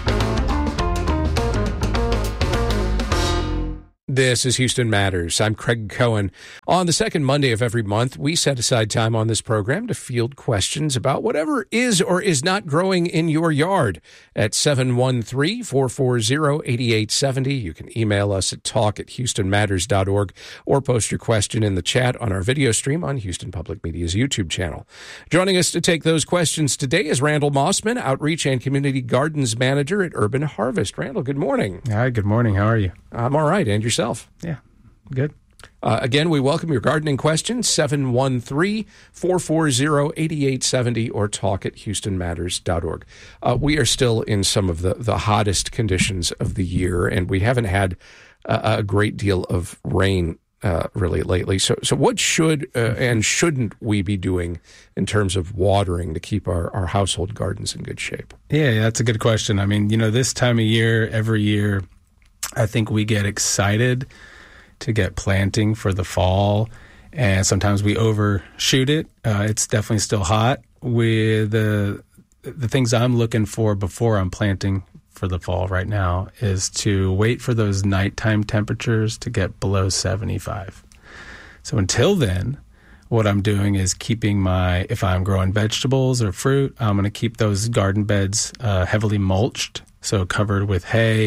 This is Houston Matters. I'm Craig Cohen. On the second Monday of every month, we set aside time on this program to field questions about whatever is or is not growing in your yard. At seven one three, four four zero, eight eight seven zero, you can email us at talk at houston matters dot org or post your question in the chat on our video stream on Houston Public Media's YouTube channel. Joining us to take those questions today is Randall Mossman, Outreach and Community Gardens Manager at Urban Harvest. Randall, good morning. Hi, good morning. How are you? I'm all right. And yourself? Yeah, good. Uh, again, we welcome your gardening questions, seven one three, four four zero, eight eight seven zero or talk at houston matters dot org. Uh, we are still in some of the, the hottest conditions of the year, and we haven't had a, a great deal of rain uh, really lately. So, so what should uh, and shouldn't we be doing in terms of watering to keep our, our household gardens in good shape? Yeah, that's a good question. I mean, you know, this time of year, every year, I think we get excited to get planting for the fall, and sometimes we overshoot it. Uh, it's definitely still hot. With the the things I'm looking for before I'm planting for the fall right now is to wait for those nighttime temperatures to get below seventy-five. So until then, what I'm doing is keeping my, if I'm growing vegetables or fruit, I'm going to keep those garden beds uh, heavily mulched, so covered with hay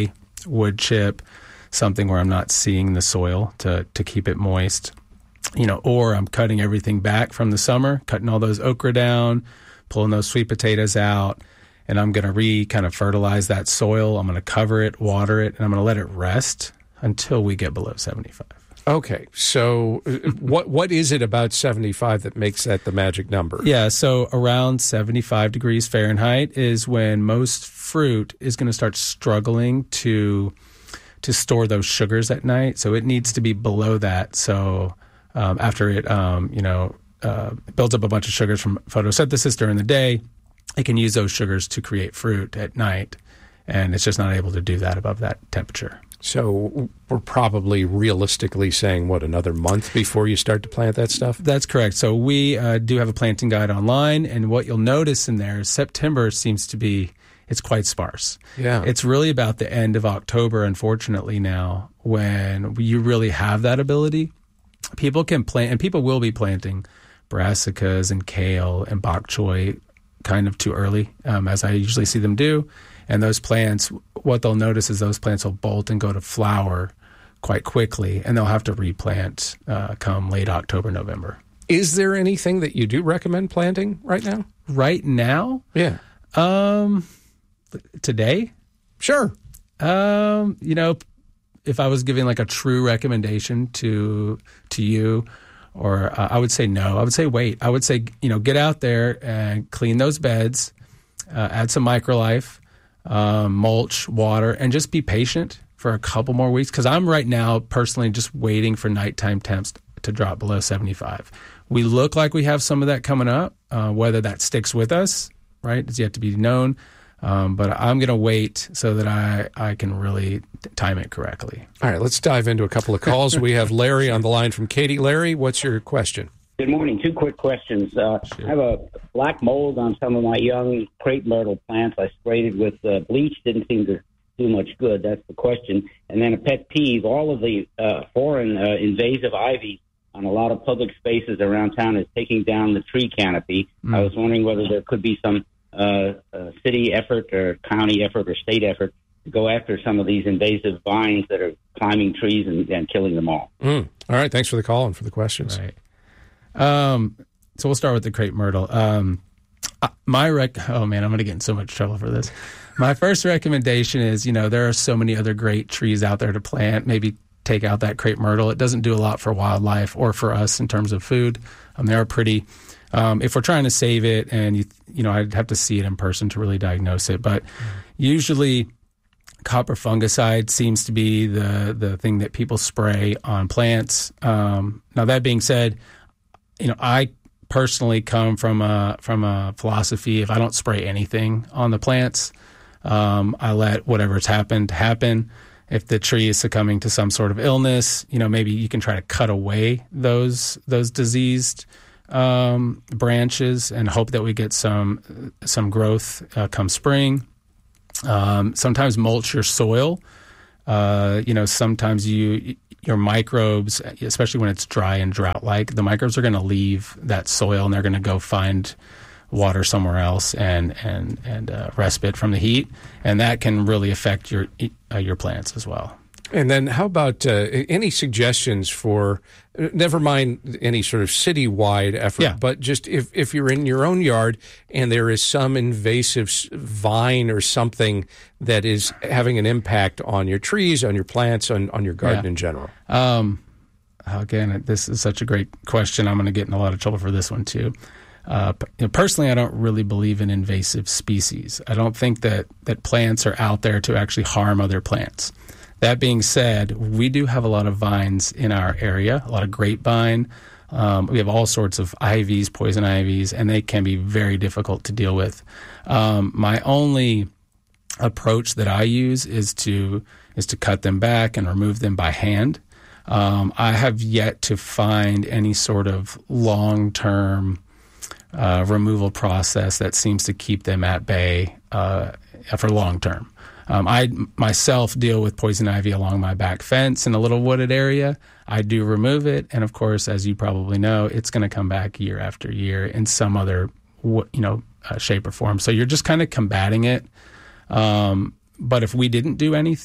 wood chip, something where I'm not seeing the soil to, to keep it moist. You know, or I'm cutting everything back from the summer, cutting all those okra down, pulling those sweet potatoes out, and I'm going to re kind of fertilize that soil. I'm going to cover it, water it, and I'm going to let it rest until we get below seventy-five. Okay, so what what is it about seventy-five that makes that the magic number? Yeah, so around seventy-five degrees Fahrenheit is when most fruit is going to start struggling to to store those sugars at night. So it needs to be below that. So um, after it, um, you know, uh, builds up a bunch of sugars from photosynthesis during the day, it can use those sugars to create fruit at night, and it's just not able to do that above that temperature. So we're probably realistically saying, what, another month before you start to plant that stuff? That's correct. So we uh, do have a planting guide online, and what you'll notice in there is September seems to be, it's quite sparse. Yeah. It's really about the end of October, unfortunately, now, when you really have that ability. People can plant, and people will be planting brassicas and kale and bok choy kind of too early, um, as I usually see them do. And those plants, what they'll notice is those plants will bolt and go to flower quite quickly, and they'll have to replant uh, come late October, November. Is there anything that you do recommend planting right now? Right now? Yeah. Um, today? Sure. Um, you know, if I was giving like a true recommendation to to you, or uh, I would say no. I would say wait. I would say, you know, get out there and clean those beds, uh, add some microlife, um, mulch, water, and just be patient for a couple more weeks. Because I'm right now personally just waiting for nighttime temps to drop below seventy-five. We look like we have some of that coming up. Uh, whether that sticks with us, right, is yet to be known. Um, but I'm going to wait so that I, I can really time it correctly. All right, let's dive into a couple of calls. We have Larry on the line from Katy. Larry, what's your question? Good morning. Two quick questions. Uh, I have a black mold on some of my young crepe myrtle plants. I sprayed it with uh, bleach. Didn't seem to do much good. That's the question. And then a pet peeve, all of the uh, foreign uh, invasive ivy on a lot of public spaces around town is taking down the tree canopy. Mm. I was wondering whether there could be some uh, uh, city effort or county effort or state effort to go after some of these invasive vines that are climbing trees and, and killing them all. Mm. All right. Thanks for the call and for the questions. Right. Um, so we'll start with the crepe myrtle. Um, my rec, oh man, I'm going to get in so much trouble for this. My first recommendation is, you know, there are so many other great trees out there to plant. Maybe take out that crepe myrtle. It doesn't do a lot for wildlife or for us in terms of food. Um, they are pretty, um, if we're trying to save it, and you, you know, I'd have to see it in person to really diagnose it. But usually copper fungicide seems to be the, the thing that people spray on plants. Um, now that being said, you know, I personally come from a from a philosophy: if I don't spray anything on the plants, um, I let whatever's happened happen. If the tree is succumbing to some sort of illness, you know, maybe you can try to cut away those those diseased um, branches and hope that we get some some growth uh, come spring. Um, sometimes mulch your soil. Uh, you know, sometimes you. Your microbes, especially when it's dry and drought-like, the microbes are going to leave that soil and they're going to go find water somewhere else and and and uh, respite from the heat, and that can really affect your uh, your plants as well. And then how about uh, any suggestions for, never mind any sort of citywide effort, yeah. but just if, if you're in your own yard and there is some invasive vine or something that is having an impact on your trees, on your plants, on, on your garden yeah. in general? Um, again, this is such a great question. I'm going to get in a lot of trouble for this one too. Uh, you know, personally, I don't really believe in invasive species. I don't think that, that plants are out there to actually harm other plants. That being said, we do have a lot of vines in our area, a lot of grapevine. Um, we have all sorts of ivies, poison ivies, and they can be very difficult to deal with. Um, my only approach that I use is to is to cut them back and remove them by hand. Um, I have yet to find any sort of long-term uh, removal process that seems to keep them at bay uh, for long-term. Um, I myself deal with poison ivy along my back fence in a little wooded area. I do remove it, and of course, as you probably know, it's going to come back year after year in some other, you know, uh, shape or form. So you're just kind of combating it. Um, but if we didn't do anything,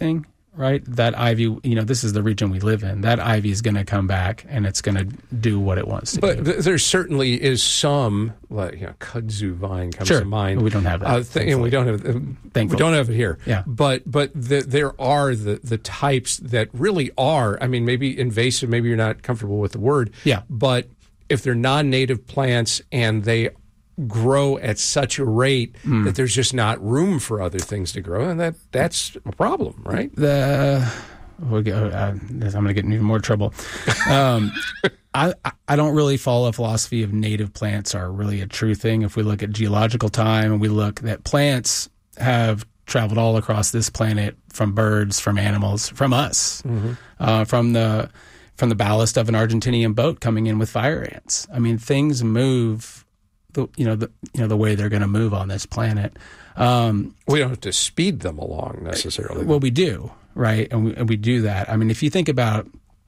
right? That ivy, you know, this is the region we live in. That ivy is going to come back and it's going to do what it wants to but do. But th- there certainly is some, like, you know, kudzu vine comes sure. to mind. We don't have that. Uh, th- and we don't have, uh, we don't have it here. Yeah. But but the, there are the, the types that really are, I mean, maybe invasive, maybe you're not comfortable with the word. Yeah. But if they're non-native plants and they grow at such a rate mm. that there's just not room for other things to grow, and that that's a problem, right? The we'll get, uh, I'm going to get in even more trouble. Um, I I don't really follow a philosophy of native plants are really a true thing. If we look at geological time and we look that plants have traveled all across this planet from birds, from animals, from us, mm-hmm. uh, from the from the ballast of an Argentinian boat coming in with fire ants. I mean, things move. The, you know the you know the way they're going to move on this planet. Um, we don't have to speed them along necessarily. Well, we do, right? And we, and we do that. I mean, if you think about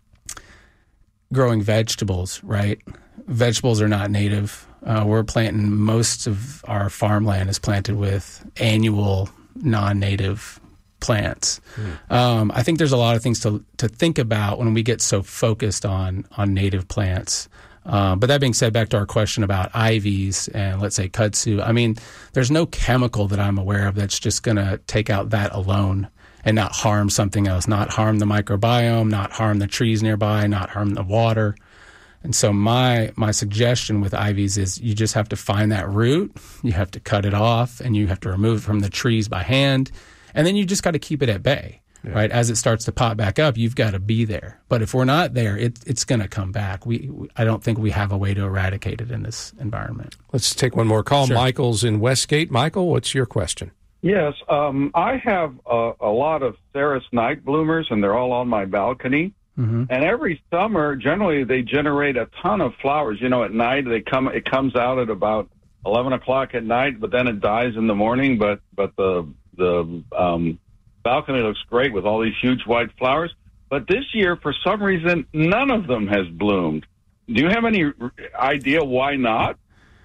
growing vegetables, right? Vegetables are not native. Uh, we're planting most of our farmland is planted with annual non-native plants. Hmm. Um, I think there's a lot of things to to think about when we get so focused on on native plants. Um, but that being said, back to our question about ivies and let's say kudzu, I mean, there's no chemical that I'm aware of that's just going to take out that alone and not harm something else, not harm the microbiome, not harm the trees nearby, not harm the water. And so my my suggestion with ivies is you just have to find that root, you have to cut it off, and you have to remove it from the trees by hand, and then you just got to keep it at bay. Yeah. Right, as it starts to pop back up, you've got to be there. But if we're not there, it, it's going to come back. We, we, I don't think we have a way to eradicate it in this environment. Let's take one more call. Sure. Michael's in Westgate. Michael, what's your question? Yes, um, I have a, a lot of Ceres night bloomers, and they're all on my balcony. Mm-hmm. And every summer, generally, they generate a ton of flowers. You know, at night they come. It comes out at about eleven o'clock at night, but then it dies in the morning. But but the the um, balcony looks great with all these huge white flowers. But this year, for some reason, none of them has bloomed. Do you have any idea why not?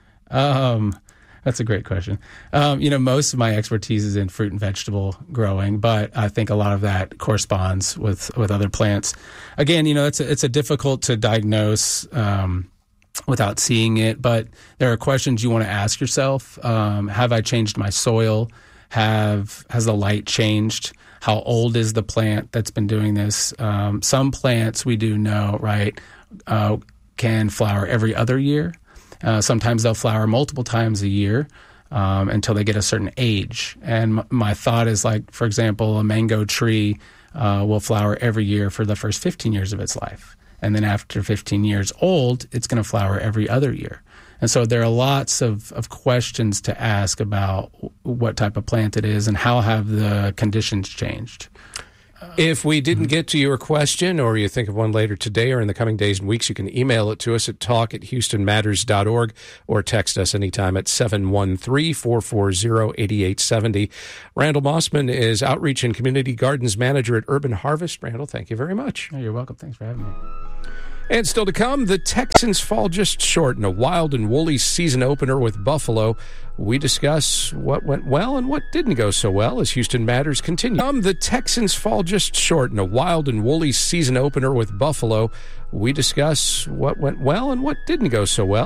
Um, that's a great question. Um, you know, most of my expertise is in fruit and vegetable growing, but I think a lot of that corresponds with, with other plants. Again, you know, it's a, it's a difficult to diagnose um, without seeing it, but there are questions you want to ask yourself. Um, have I changed my soil? Have has the light changed? How old is the plant that's been doing this? Um, some plants we do know, right, uh, can flower every other year. Uh, sometimes they'll flower multiple times a year um, until they get a certain age. And m- my thought is, like, for example, a mango tree uh, will flower every year for the first fifteen years of its life. And then after fifteen years old, it's going to flower every other year. And so there are lots of, of questions to ask about what type of plant it is and how have the conditions changed. If we didn't get to your question or you think of one later today or in the coming days and weeks, you can email it to us at talk at houston matters dot org or text us anytime at seven one three, four four zero, eight eight seven zero. Randall Mossman is Outreach and Community Gardens Manager at Urban Harvest. Randall, thank you very much. Oh, you're welcome. Thanks for having me. And still to come, the Texans fall just short in a wild and woolly season opener with Buffalo. We discuss what went well and what didn't go so well as Houston Matters continue. Um, the Texans fall just short in a wild and woolly season opener with Buffalo. We discuss what went well and what didn't go so well.